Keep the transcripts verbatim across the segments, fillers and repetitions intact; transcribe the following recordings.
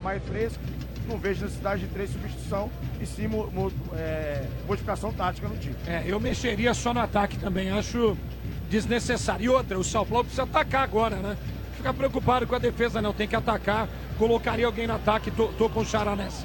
mais fresco. Não vejo necessidade de três substituição e sim mo, mo, é, modificação tática no time. É, eu mexeria só no ataque também, acho desnecessário. E outra, o São Paulo precisa atacar agora, né? Ficar preocupado com a defesa não, tem que atacar. Colocaria alguém no ataque, tô, tô com o Xará nessa.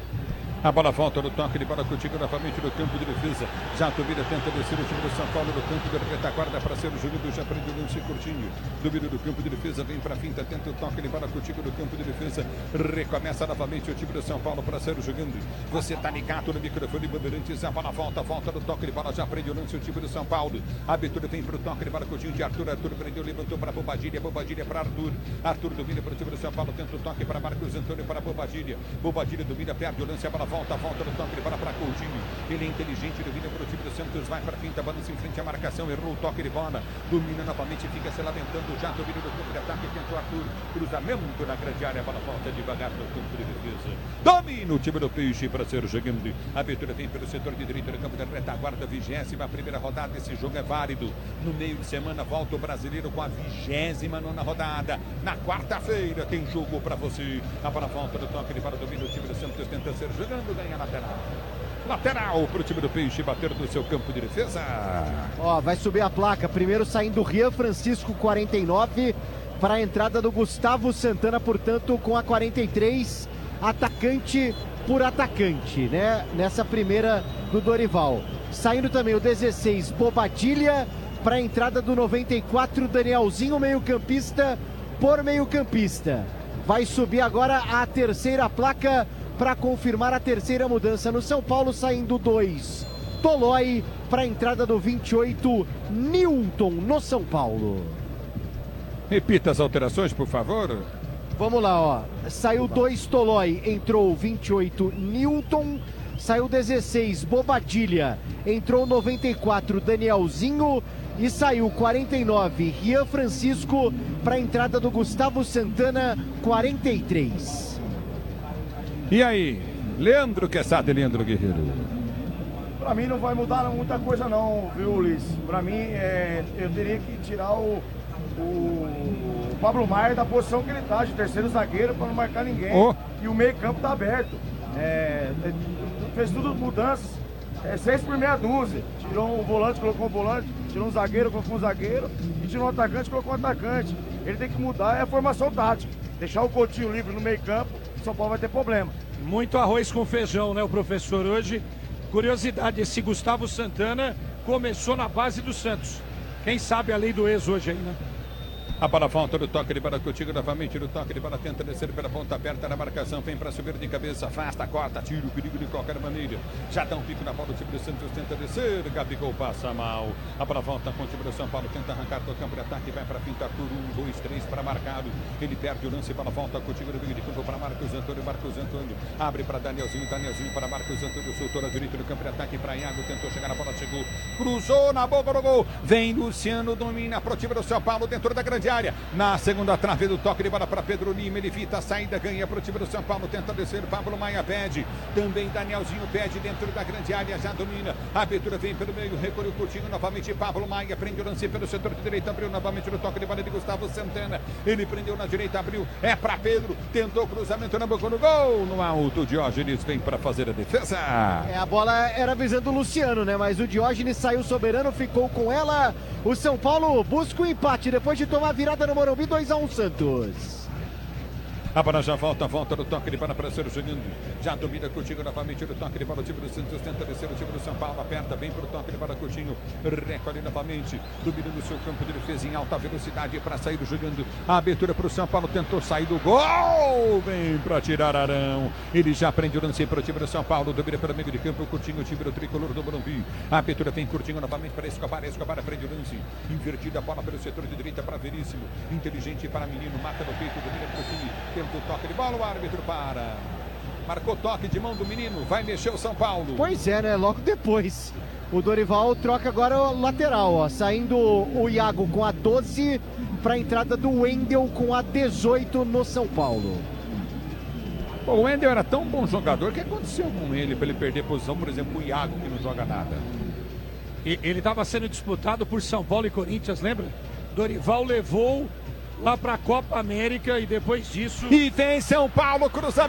A bola volta no toque de bola contigo novamente no campo de defesa. Já a Tubira tenta descer o time do São Paulo no campo de retaguarda para ser o Júlio, já prende o lance curtinho. Tubira do campo de defesa, vem para a finta, tenta o toque de bola contigo no campo de defesa. Recomeça novamente o time do São Paulo para ser o jogando. Você tá ligado no microfone Bandeirantes, a bola volta, volta no toque de bola, já prende o lance o time do São Paulo. A abertura vem para o toque de bola contigo de Arthur. Arthur prendeu, levantou para Bobadilha, Bobadilha para Arthur. Arthur domina para o time do São Paulo, tenta o toque para Marcos Antônio para Bobadilha. Bobadilha domina, perde o lance, a bola volta, volta no toque de bola para Coutinho. Ele é inteligente, domina para o time do Santos, vai para a finta, balança em frente à marcação, errou o toque de bola, domina novamente, fica se lamentando, já domina no campo de ataque, tenta o Arthur, cruzamento na grande área, a bola volta devagar no campo de defesa. Domina o time do Peixe para ser jogando. A abertura vem pelo setor de direita do campo da retaguarda, vigésima primeira rodada, esse jogo é válido. No meio de semana volta o brasileiro com a vigésima nona rodada. Na quarta-feira tem jogo para você. A bola volta no toque de bola, domina o time do Santos, tenta ser jogando, ganha lateral. Lateral para o time do Peixe bater no seu campo de defesa. Ó, vai subir a placa. Primeiro saindo o Rian Francisco, quarenta e nove, para a entrada do Gustavo Santana, portanto, com a quarenta e três, atacante por atacante, né? Nessa primeira do Dorival. Saindo também o dezesseis, Bobadilha, para a entrada do noventa e quatro, Danielzinho, meio-campista por meio-campista. Vai subir agora a terceira placa para confirmar a terceira mudança no São Paulo, saindo dois, Tolói, para a entrada do vinte e oito, Newton no São Paulo. Repita as alterações, por favor. Vamos lá, ó. Saiu dois, Tolói, entrou vinte e oito, Newton. Saiu dezesseis, Bobadilha, entrou noventa e quatro, Danielzinho. E saiu quarenta e nove, Rian Francisco, para a entrada do Gustavo Santana, quarenta e três. E aí, Leandro Quesada e Leandro Guerreiro? Pra mim não vai mudar muita coisa não, viu, Luiz? Pra mim, é, eu teria que tirar o, o Pablo Maia da posição que ele tá, de terceiro zagueiro, para não marcar ninguém. Oh. E o meio campo tá aberto. É, fez tudo mudanças. É, seis por meia dúzia. Tirou um volante, colocou um volante. Tirou um zagueiro, colocou um zagueiro. E tirou um atacante, colocou um atacante. Ele tem que mudar é a formação tática. Deixar o Coutinho livre no meio campo, o São Paulo vai ter problema. Muito arroz com feijão, né, o professor? Hoje, curiosidade, esse Gustavo Santana começou na base do Santos. Quem sabe a lei do ex hoje aí, né? A bola volta do toque de bola contigo novamente, no toque de bola tenta descer pela ponta aberta na marcação, vem para subir de cabeça, afasta, corta, tira o perigo de qualquer maneira. Já dá um pico na bola, o time do Santos tenta descer, Gabigol passa mal. A bola volta com o time do São Paulo, tenta arrancar do campo de ataque, vai para pintar por um, dois, três para marcado. Ele perde o lance, bola volta contigo no meio de campo para Marcos Antônio, Marcos Antônio abre para Danielzinho, Danielzinho para Marcos Antônio, soltou na direita no campo de ataque para Iago, tentou chegar na bola, chegou, cruzou na boca do gol. Vem Luciano, domina para o time do São Paulo dentro da grande área. Na segunda trave do toque de bola para Pedro Lima, ele evita a saída, ganha para o time do São Paulo, tenta descer, Pablo Maia pede, também Danielzinho pede dentro da grande área, já domina, a abertura vem pelo meio, recolheu curtinho novamente, Pablo Maia prende o lance pelo setor de direita, abriu novamente no toque de bola de Gustavo Santana, ele prendeu na direita, abriu, é para Pedro, tentou cruzamento na boca do gol, no alto, Diógenes vem para fazer a defesa. É, a bola era visando o Luciano, né, mas o Diógenes saiu soberano, ficou com ela, o São Paulo busca o empate, depois de tomar a virada no Morumbi, dois a um Santos. A bola já volta, volta no toque de bola para ser jogando. Já domina Coutinho novamente no toque de bola. O time do Santos tenta descer, o time do São Paulo aperta bem para o toque de bola. Coutinho recolhe novamente, dominando o seu campo de defesa em alta velocidade para sair jogando. A abertura para o São Paulo, tentou sair do gol. Vem para tirar Arão. Ele já prende o lance para o time do São Paulo. Domina pelo meio de campo. Coutinho, o time do tricolor do Morumbi. A abertura vem Coutinho novamente para Escobar. Escobar prende o lance. Invertida a bola pelo setor de direita para Veríssimo. Inteligente para Menino, mata no peito, domina para o time. Tenta o toque de bola, o árbitro para. Marcou toque de mão do menino, vai mexer o São Paulo. Pois é, né? Logo depois. O Dorival troca agora o lateral, ó. Saindo o Iago com a doze para a entrada do Wendel com a dezoito no São Paulo. Pô, o Wendel era tão bom jogador, o que aconteceu com ele para ele perder posição, por exemplo, o Iago, que não joga nada? E, ele estava sendo disputado por São Paulo e Corinthians, lembra? Dorival levou lá para a Copa América e depois disso... E vem São Paulo, cruzamento